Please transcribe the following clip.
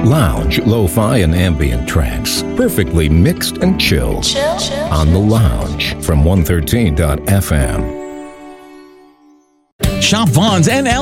Lounge, lo-fi, and ambient tracks, perfectly mixed and chilled. On the Lounge from 113.fm. Shop Vaughn's and